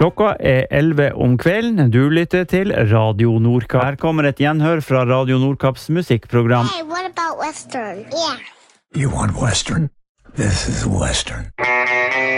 Klokka 11 om kvelden. Du lytter til Radio Nordkapp. Her kommer et gjenhør fra Radio Nordkapps musikkprogram. Hey, what about Western? Yeah. You want Western? This is Western.